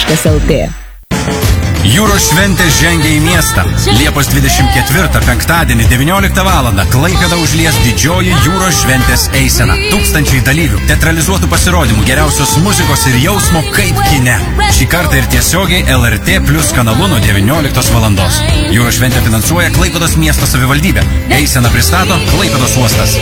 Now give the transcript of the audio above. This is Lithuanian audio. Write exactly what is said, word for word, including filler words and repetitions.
taškas el tė. Jūros šventė žengia į miestą. Liepos dvidešimt ketvirtą penktadienį devynioliktą valandą Klaipėdą užlies didžioji jūros šventės eisena. Tūkstančiai dalyvių, teatralizuotų pasirodymų, geriausios muzikos ir jausmo kaip kine. Šį kartą ir tiesiogiai el er tė plus kanalu nuo devynioliktos valandos. Jūros šventę finansuoja Klaipėdos miesto savivaldybė. Eiseną pristato Klaipėdos uostas.